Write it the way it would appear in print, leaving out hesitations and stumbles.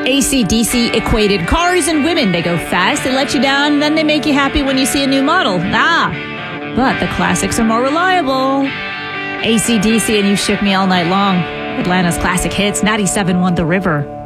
AC/DC equated cars and women. They go fast, they let you down, and then they make you happy when you see a new model. But the classics are more reliable. AC/DC and You Shook Me All Night Long. Atlanta's classic hits, 97.1 The River.